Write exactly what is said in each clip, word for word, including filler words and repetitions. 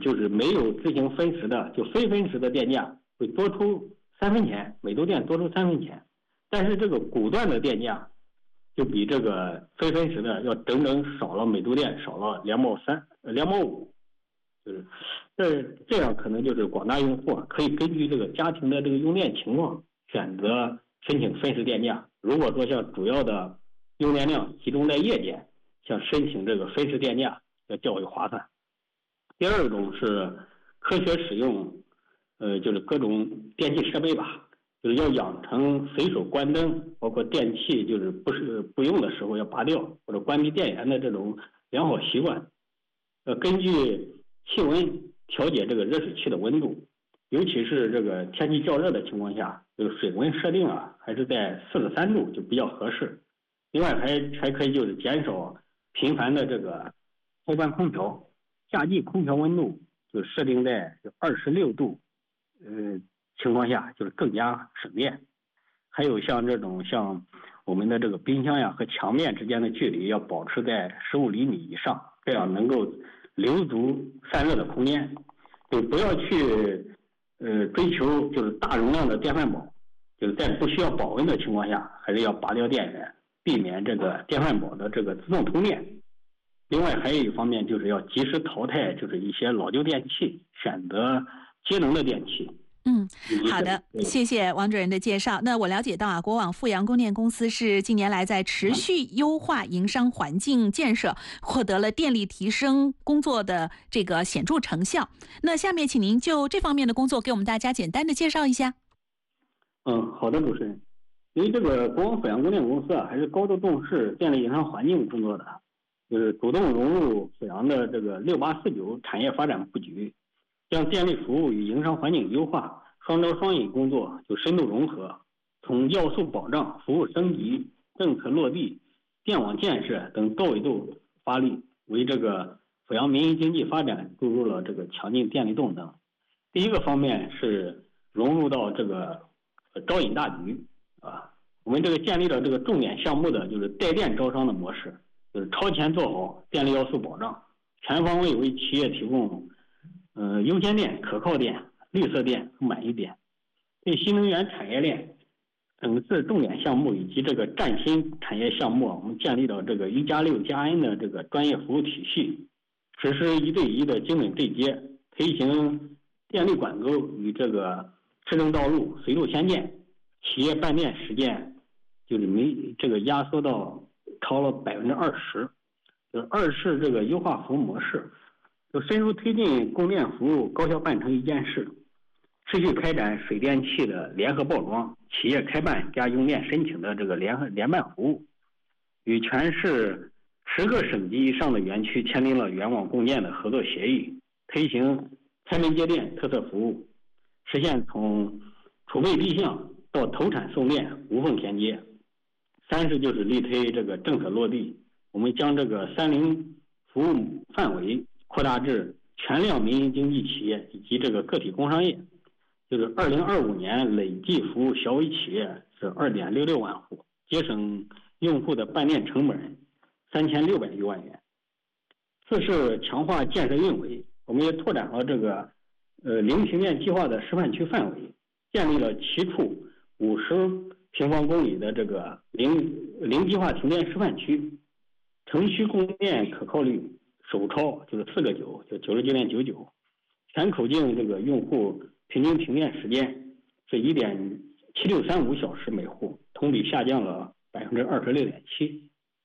就是没有执行分时的，就非分时的电价会多出三分钱，每度电多出三分钱。但是这个谷段的电价就比这个非分时的要整整少了每度电少了两毛三呃两毛五，就是这这样可能就是广大用户啊可以根据这个家庭的这个用电情况选择申请分时电价。如果说像主要的用电量集中在夜间，像申请这个分时电价要较为划算。第二种是科学使用，呃，就是各种电气设备吧，就是要养成随手关灯，包括电器就是不是不用的时候要拔掉或者关闭电源的这种良好习惯。呃，根据气温调节这个热水器的温度，尤其是这个天气较热的情况下，这个水温设定啊还是在四十三度就比较合适。另外还还可以就是减少频繁的这个开关空调，夏季空调温度就设定在二十六度，呃情况下就是更加省电。还有像这种像我们的这个冰箱呀和墙面之间的距离要保持在十五厘米以上，这样能够留足散热的空间。就不要去呃追求就是大容量的电饭煲，就是在不需要保温的情况下，还是要拔掉电源，避免这个电饭煲的这个自动通电。另外还有一方面就是要及时淘汰就是一些老旧电器，选择节能的电器。 嗯，好的，谢谢王主任的介绍。那我了解到啊，国网富阳供电公司是近年来在持续优化营商环境建设，获得了电力提升工作的这个显著成效。那下面请您就这方面的工作给我们大家简单的介绍一下。 嗯，好的，主持人。因为这个国网富阳供电公司啊，还是高度重视电力营商环境工作的，就是主动融入阜阳的这个六八四九产业发展布局，将电力服务与营商环境优化双招双引工作就深度融合，从要素保障、服务升级、政策落地、电网建设等多维度发力，为这个阜阳民营经济发展注入了这个强劲电力动能。第一个方面是融入到这个招引大局啊，我们这个建立了这个重点项目的就是带电招商的模式，就是超前做好电力要素保障，全方位为企业提供呃优先电、可靠电、绿色电和满意电。对新能源产业链等次重点项目以及这个崭新产业项目，我们建立了这个一加六加 N 的这个专业服务体系，实施一对一的精准对接，推行电力管沟与这个市政道路随路先见，企业办电实践就是没这个压缩到超了百分之二十，就是二是这个优化服务模式，就深入推进供电服务高效办成一件事，持续开展水电气的联合报装、企业开办加用电申请的这个联合联办服务，与全市十个省级以上的园区签订了原网供电的合作协议，推行开门接电特色服务，实现从储备地向到投产送电无缝衔接。三是就是力推这个政策落地，我们将这个三零服务范围扩大至全量民营经济企业以及这个个体工商业，就是二零二五年累计服务小微企业是二点六六万户，节省用户的办电成本三千六百余万元。四是强化建设运维，我们也拓展了这个呃零停电计划的示范区范围，建立了七处五十平方公里的这个零零计划停电示范区，城区供电可靠率首超就是四个九，就九十九点九九，全口径这个用户平均停电时间是一点七六三五小时每户，同比下降了百分之二十六点七。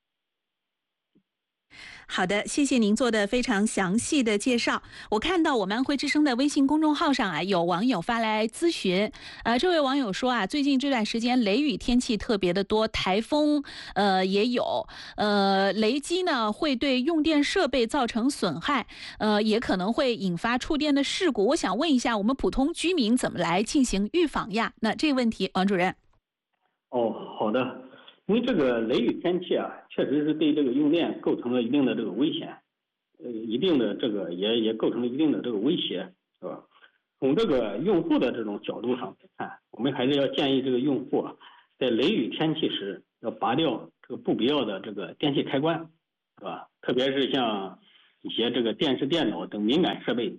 好的，谢谢您做的非常详细的介绍。我看到我们安徽之声的微信公众号上啊，有网友发来咨询，呃，这位网友说啊，最近这段时间雷雨天气特别的多，台风呃也有，呃，雷击呢会对用电设备造成损害，呃，也可能会引发触电的事故。我想问一下，我们普通居民怎么来进行预防呀？那这个问题，王主任。 哦，好的。因为这个雷雨天气啊，确实是对这个用电构成了一定的这个危险，呃，一定的这个也也构成了一定的这个威胁，是吧？从这个用户的这种角度上来看，我们还是要建议这个用户啊，在雷雨天气时要拔掉这个不必要的这个电器开关，是吧？特别是像一些这个电视、电脑等敏感设备，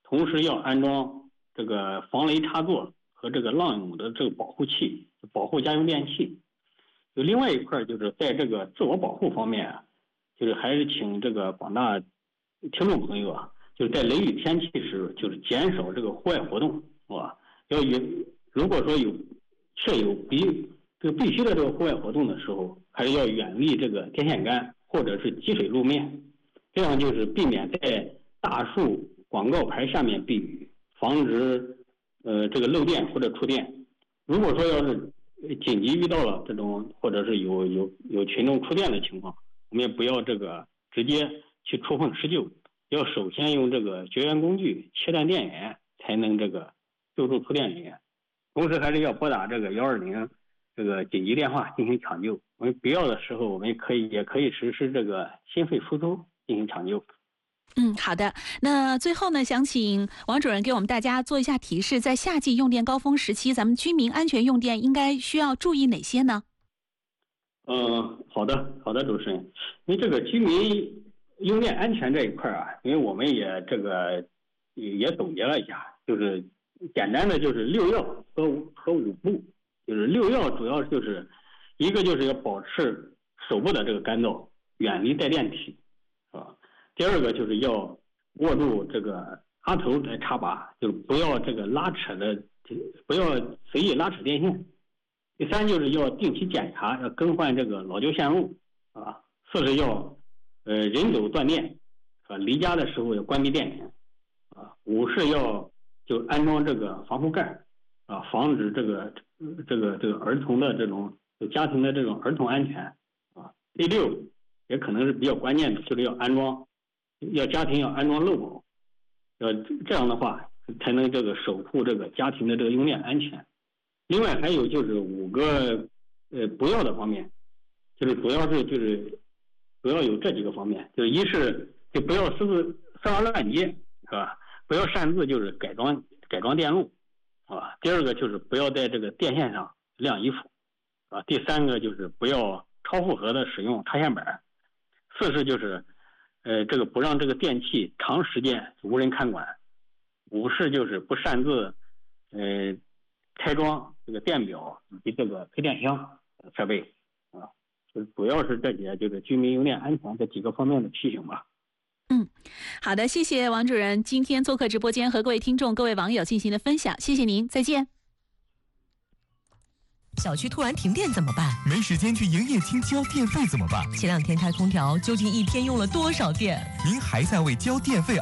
同时要安装这个防雷插座和这个浪涌的这个保护器，保护家用电器。有另外一块就是在这个自我保护方面啊，就是还是请这个广大听众朋友啊，就是在雷雨天气时，就是减少这个户外活动，是吧？要有如果说有确有必这个必须的这个户外活动的时候，还是要远离这个电线杆或者是积水路面，这样就是避免在大树、广告牌下面避雨，防止呃这个漏电或者触电。如果说要是紧急遇到了这种或者是有有有群众触电的情况，我们也不要这个直接去触碰施救，要首先用这个绝缘工具切断电源，才能这个救助触电人员。同时还是要拨打这个幺二零这个紧急电话进行抢救。我们必要的时候，我们可以也可以实施这个心肺复苏进行抢救。 嗯，好的。那最后呢，想请王主任给我们大家做一下提示，在夏季用电高峰时期，咱们居民安全用电应该需要注意哪些呢？ 嗯，好的，好的，主持人。因为这个居民用电安全这一块啊，因为我们也这个也总结了一下，就是简单的就是六要和和五不。就是六要主要就是一个就是要保持手部的这个干燥，远离带电体，是吧？第二个就是要握住这个插头来插拔，就是不要这个拉扯的，不要随意拉扯电线。第三就是要定期检查，要更换这个老旧线路，啊。四是要呃人走断电，啊，离家的时候要关闭电源，啊。五是要就安装这个防护盖，啊，防止这个这个这个儿童的这种家庭的这种儿童安全，啊。第六也可能是比较关键的，就是要安装。要家庭要安装漏保，要这样的话才能这个守护这个家庭的这个用电安全。另外还有就是五个呃不要的方面，就是主要是就是主要有这几个方面，就是一是就不要私自骚扰乱接，是吧？不要擅自就是改装改装电路，啊。第二个就是不要在这个电线上晾衣服，啊。第三个就是不要超负荷的使用插线板。四是就是呃，这个不让这个电器长时间无人看管。五是就是不擅自呃开装这个电表以及这个配电箱设备啊，就是主要是这些就是居民用电安全这几个方面的提醒吧。 嗯，好的，谢谢王主任今天做客直播间和各位听众、各位网友进行的分享，谢谢您，再见。 小区突然停电怎么办？ 没时间去营业厅交电费怎么办？ 前两天开空调，究竟一天用了多少电？ 您还在为交电费